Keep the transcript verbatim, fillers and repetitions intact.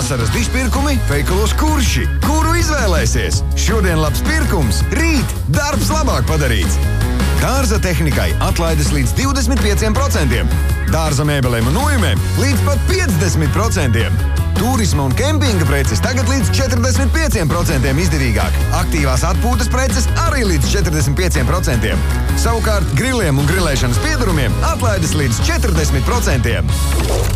Vasaras dišpirkumi veikalos Kurši. Kuru izvēlēsies? Šodien labs pirkums, rīt darbs labāk padarīts. Dārza tehnikai atlaides līdz divdesmit pieciem procentiem. Dārza mēbelēm un nojumēm līdz pat piecdesmit procentiem. Turisma un kempinga preces tagad līdz četrdesmit pieciem procentiem izdevīgāk. Aktīvās atpūtas preces arī līdz četrdesmit pieciem procentiem. Savukārt griliem un grilēšanas piedarumiem atlaides līdz četrdesmit procentiem.